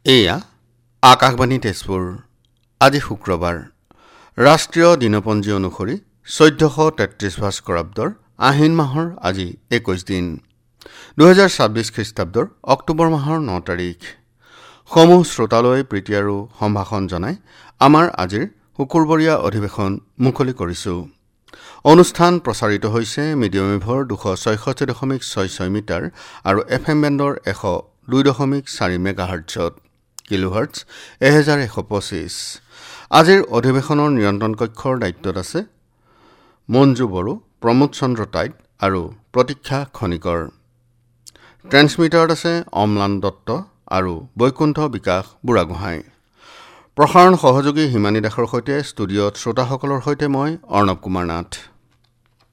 এয়া আকাশবাণী তেজপুৰ। আজি শুক্ৰবাৰ। ৰাষ্ট্ৰীয় দিনপঞ্জী অনুসৰি 1433 ভাস্কৰাব্দৰ আহিন মাহৰ আজি 21 দিন, 2026 খ্ৰীষ্টাব্দৰ অক্টোবৰ মাহৰ 9 তাৰিখ। সমূহ শ্ৰোতালৈ প্ৰীতি আৰু সম্ভাষণ জনাই আমাৰ আজিৰ শুকুৰবৰীয়া অধিৱেশন মুকলি কৰিছোঁ। অনুষ্ঠান প্ৰচাৰিত হৈছে মিডিয়াম ৱেভৰ 266.66 মিটাৰ আৰু FM বেণ্ডৰ 102.4 মেগাহাৰ্টছত, কিলোহাৰ্টছ 1125। আজিৰ অধিৱেশনৰ নিয়ন্ত্ৰণ কক্ষৰ দায়িত্বত আছে মঞ্জু বড়ো, প্ৰমোদ চন্দ্ৰ টাইট আৰু প্ৰতীক্ষা খনিকৰ। ট্ৰেন্সমিটাৰত আছে অম্লান দত্ত আৰু বৈকুণ্ঠ বিকাশ বুঢ়াগোহাঁই। প্ৰসাৰণ সহযোগী হিমানী দাসৰ সৈতে ষ্টুডিঅ'ত শ্ৰোতাসকলৰ সৈতে মই অৰ্ণৱ কুমাৰ নাথ।